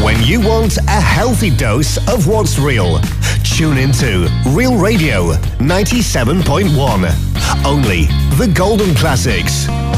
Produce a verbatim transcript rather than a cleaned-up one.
When you want a healthy dose of what's real, tune into Real Radio ninety-seven point one. Only the golden classics.